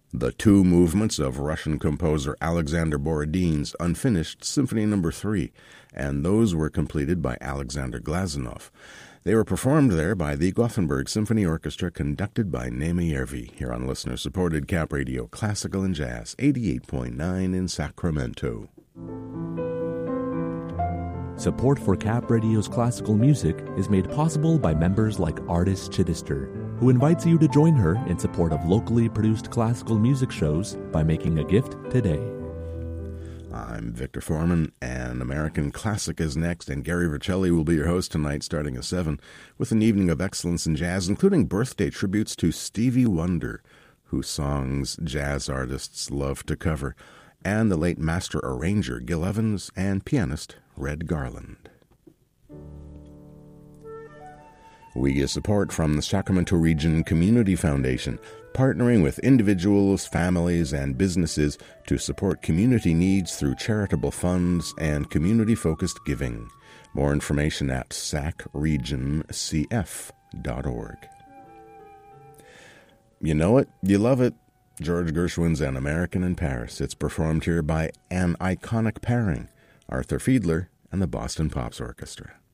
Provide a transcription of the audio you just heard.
The two movements of Russian composer Alexander Borodin's Unfinished Symphony No. 3, and those were completed by Alexander Glazunov. They were performed there by the Gothenburg Symphony Orchestra, conducted by Naima Järvi, here on listener-supported Cap Radio Classical and Jazz, 88.9 in Sacramento. Support for Cap Radio's classical music is made possible by members like Artis Chittister, who invites you to join her in support of locally produced classical music shows by making a gift today. I'm Victor Foreman, and American Classic is next, and Gary Vercelli will be your host tonight starting at 7 with an evening of excellence in jazz, including birthday tributes to Stevie Wonder, whose songs jazz artists love to cover, and the late master arranger Gil Evans and pianist Red Garland. We get support from the Sacramento Region Community Foundation, partnering with individuals, families, and businesses to support community needs through charitable funds and community-focused giving. More information at sacregioncf.org. You know it, you love it. George Gershwin's An American in Paris. It's performed here by an iconic pairing, Arthur Fiedler and the Boston Pops Orchestra.